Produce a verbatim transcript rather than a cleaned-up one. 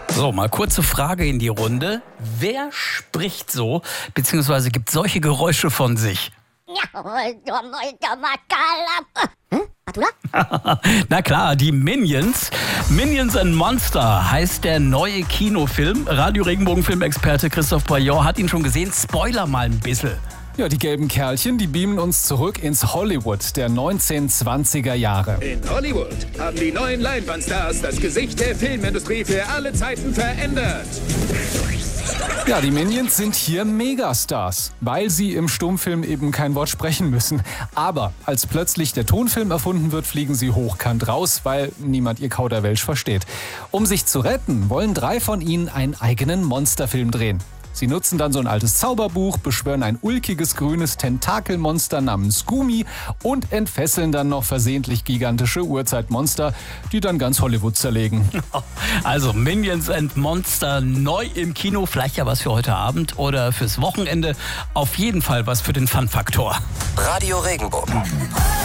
So, mal kurze Frage in die Runde. Wer spricht so, beziehungsweise gibt solche Geräusche von sich? Hm? Matula? Na klar, die Minions. Minions and Monster heißt der neue Kinofilm. Radio-Regenbogen-Filmexperte Christoph Paillon hat ihn schon gesehen. Spoiler mal ein bisschen. Ja, die gelben Kerlchen, die beamen uns zurück ins Hollywood der neunzehnhundertzwanziger Jahre. In Hollywood haben die neuen Leinwandstars das Gesicht der Filmindustrie für alle Zeiten verändert. Ja, die Minions sind hier Megastars, weil sie im Stummfilm eben kein Wort sprechen müssen. Aber als plötzlich der Tonfilm erfunden wird, fliegen sie hochkant raus, weil niemand ihr Kauderwelsch versteht. Um sich zu retten, wollen drei von ihnen einen eigenen Monsterfilm drehen. Sie nutzen dann so ein altes Zauberbuch, beschwören ein ulkiges grünes Tentakelmonster namens Gumi und entfesseln dann noch versehentlich gigantische Urzeitmonster, die dann ganz Hollywood zerlegen. Also Minions and Monster neu im Kino, vielleicht ja was für heute Abend oder fürs Wochenende. Auf jeden Fall was für den Fun-Faktor. Radio Regenbogen.